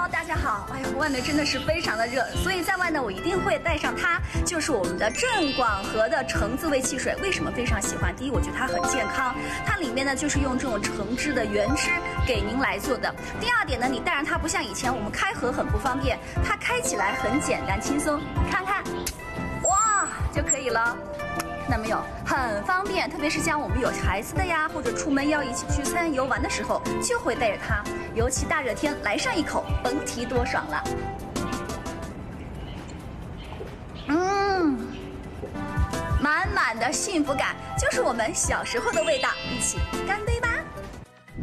大家好。哎呀，外面真的是非常的热，所以在外呢，我一定会带上它，就是我们的正广和的橙子味汽水。为什么非常喜欢？第一，我觉得它很健康，它里面呢就是用这种橙汁的原汁给您来做的。第二点呢，你带上它不像以前我们开盒很不方便，它开起来很简单轻松，看看，哇就可以了。那没有，很方便，特别是像我们有孩子的呀，或者出门要一起聚餐游玩的时候，就会带着它。尤其大热天来上一口，甭提多爽了。满满的幸福感，就是我们小时候的味道。一起干杯吧！